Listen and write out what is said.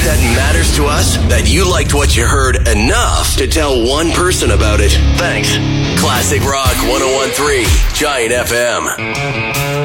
that matters to us that you liked what you heard enough to tell one person about it. Thanks. Classic Rock 101.3 Giant FM.